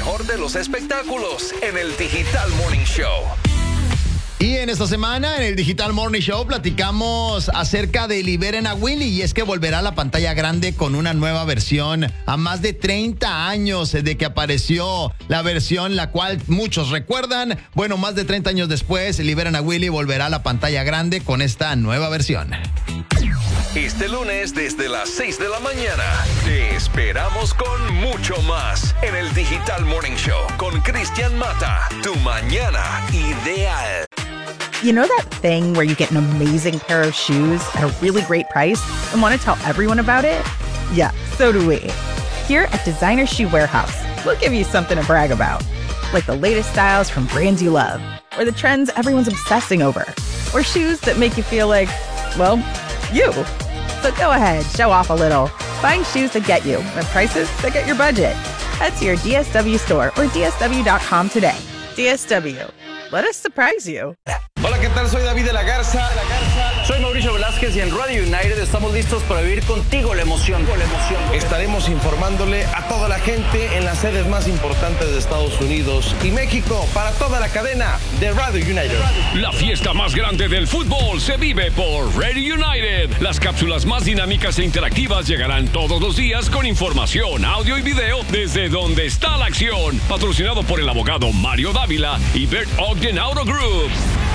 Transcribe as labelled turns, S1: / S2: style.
S1: mejor de los espectáculos en el Digital Morning Show.
S2: Y en esta semana, en el Digital Morning Show, platicamos acerca de Liberen a Willy. Y es que volverá a la pantalla grande con una nueva versión a más de 30 años de que apareció la versión la cual muchos recuerdan. Bueno, más de 30 años después, Liberen a Willy volverá a la pantalla grande con esta nueva versión.
S1: Este lunes desde las 6 de la mañana te esperamos con mucho más en el Digital Morning Show con Cristian Mata, tu mañana ideal.
S3: You know that thing where you get an amazing pair of shoes at a really great price and want to tell everyone about it? Yeah, so do we. Here at Designer Shoe Warehouse, we'll give you something to brag about, like the latest styles from brands you love, or the trends everyone's obsessing over, or shoes that make you feel like, well, you. So go ahead, show off a little. Find shoes that get you at prices that get your budget. Head to your DSW store or DSW.com today. DSW. Let us surprise you.
S4: Hola, ¿qué tal? Soy David de la Garza. Soy Mauricio Velázquez y en Radio United estamos listos para vivir contigo la emoción. Estaremos informándole a toda la gente en las sedes más importantes de Estados Unidos y México para toda la cadena de Radio United.
S5: La fiesta más grande del fútbol se vive por Radio United. Las cápsulas más dinámicas e interactivas llegarán todos los días con información, audio y video desde donde está la acción. Patrocinado por el abogado Mario Dávila y Bert Ogden Auto Group.